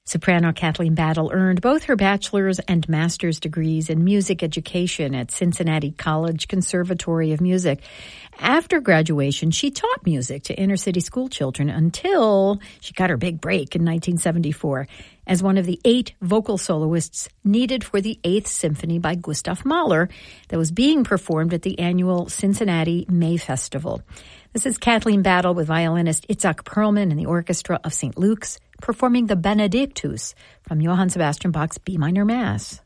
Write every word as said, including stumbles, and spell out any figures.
Soprano Kathleen Battle earned both her bachelor's and master's degrees in music education at Cincinnati College Conservatory of Music. After graduation, she taught music to inner-city school children until she got her big break in nineteen seventy-four as one of the eight vocal soloists needed for the Eighth Symphony by Gustav Mahler that was being performed at the annual Cincinnati May Festival. This is Kathleen Battle with violinist Itzhak Perlman and the Orchestra of Saint Luke's performing the Benedictus from Johann Sebastian Bach's B minor Mass.